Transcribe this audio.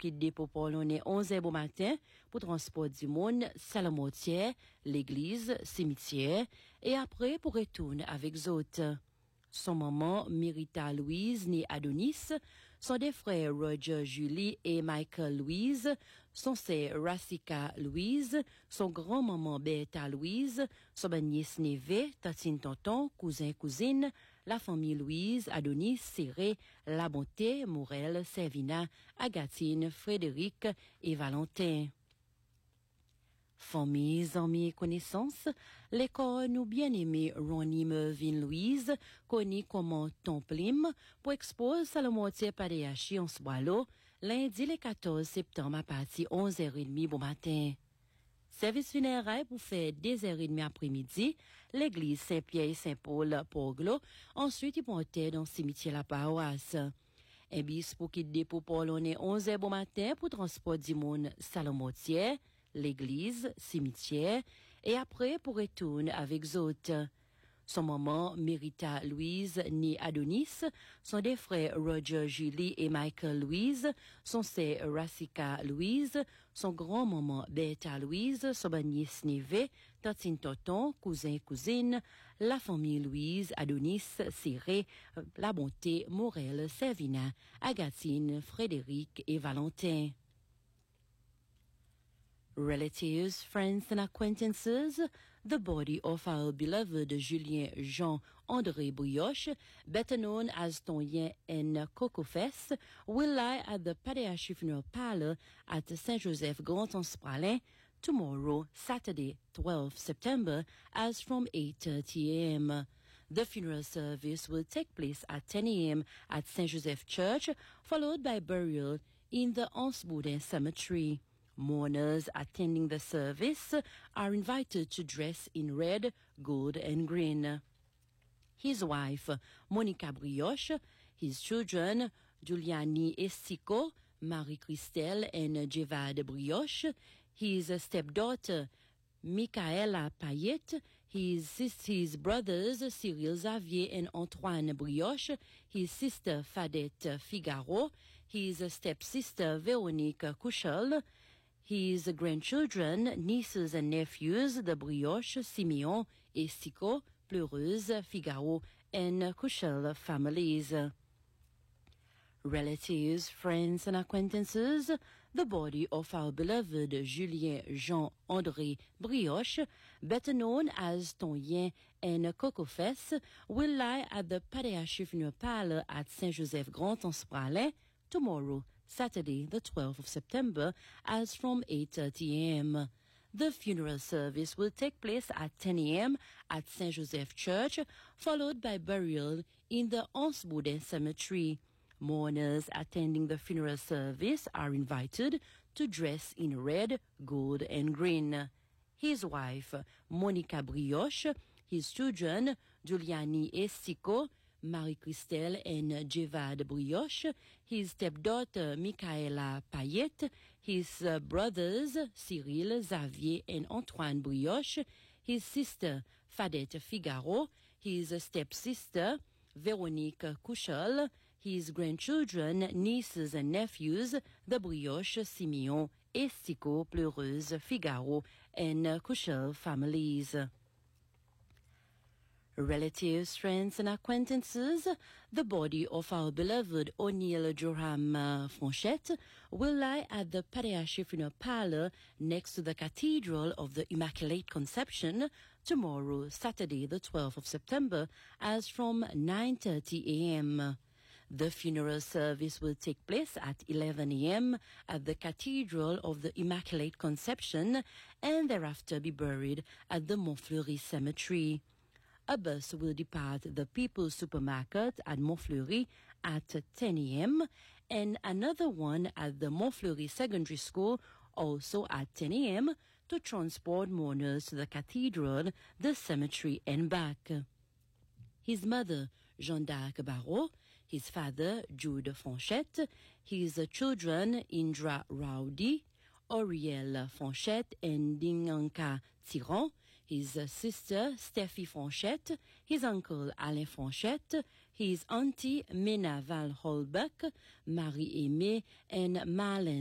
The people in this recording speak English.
quitter dépôt pour l'année 11h bon matin pour transport du monde, Salamotière, l'église, cimetière et après pour retourner avec autres. Son maman, Myrita Louise, née Adonis, sont des frères Roger Julie et Michael Louise, son sœur Rassika Louise, son grand-maman Bertha Louise, son nièce Neve, tatine tonton, cousin cousine, la famille Louise, Adonis, Serré, La Bonté, Morel, Servina, Agatine, Frédéric et Valentin. Famille, amis et connaissances, l'école nous bien-aimé Ronnie Mervyn Louise, connu comme Tomplim, pour exposer Salamotière Padeachi en Swallow, lundi le 14 septembre à partir 11h30 bon matin. Service funéraire pour faire 2h30 après-midi, l'église Saint-Pierre et Saint-Paul, Porglo, ensuite ils vont être dans le cimetière La Paroisse. Un bis pour quitter dépôt pour l'année 11h bon matin pour transport du monde Salamotière, l'église, cimetière, et après pour retourner avec autres. Son maman, Myrita Louise, née Adonis, sont des frères Roger Julie et Michael Louise, son sœur Rassika Louise, son grand-maman Bertha Louise, son nièce Neve, tatine tonton, cousin cousine, la famille Louise, Adonis, Serré, La Bonté, Morel, Servina, Agatine, Frédéric et Valentin. Relatives, friends and acquaintances, the body of our beloved Julien Jean-André Brioche, better known as Tonyen and Cocofès, will lie at the Padeachi Funeral Parlor at Saint Joseph Grand-Anspralin tomorrow, Saturday, 12 September, as from 8:30 a.m. The funeral service will take place at 10 a.m. at Saint Joseph Church, followed by burial in the Ansboudin Cemetery. Mourners attending the service are invited to dress in red, gold, and green. His wife, Monica Brioche, his children, Giuliani Estico, Marie-Christelle, and Jevad Brioche, his stepdaughter, Michaela Payette, his brothers, Cyril Xavier and Antoine Brioche, his sister, Fadette Figaro, his stepsister, Véronique Couchel, his grandchildren, nieces and nephews, the Brioche, Simeon, Estico, Pleureuse, Figaro, and Couchel families. Relatives, friends, and acquaintances, the body of our beloved Julien Jean-André Brioche, better known as Tonyen and Cocofès, will lie at the Padeachi Funeral Parlor at Saint Joseph Grand-Anspralin tomorrow, Saturday, the 12th of September, as from 8:30 a.m. The funeral service will take place at 10 a.m. at Saint Joseph Church, followed by burial in the Ansboudin Cemetery. Mourners attending the funeral service are invited to dress in red, gold, and green. His wife, Monica Brioche, his children, Giuliani Estico, Marie-Christelle and Jevad Brioche, his stepdaughter Michaela Payette, his brothers Cyril, Xavier and Antoine Brioche, his sister Fadette Figaro, his stepsister Véronique Couchel, his grandchildren, nieces and nephews, the Brioche, Simeon, Estico, Pleureuse, Figaro and Couchel families. Relatives, friends, and acquaintances, the body of our beloved O'Neill Joram Franchette will lie at the Padeachi Funeral Parlor next to the Cathedral of the Immaculate Conception tomorrow, Saturday, the 12th of September, as from 9:30 a.m. The funeral service will take place at 11 a.m. at the Cathedral of the Immaculate Conception and thereafter be buried at the Montfleury Cemetery. A bus will depart the People's Supermarket at Montfleury at 10 a.m. and another one at the Montfleury Secondary School also at 10 a.m. to transport mourners to the cathedral, the cemetery and back. His mother, Jeanne d'Arc Barrault, his father, Jude Franchette, his children, Indra Rowdy, Auriel Franchette and Dinganka Tiran, his sister Steffi Franchette, his uncle Alain Franchette, his auntie Mena Val Holbeck, Marie-Aimée and Marlène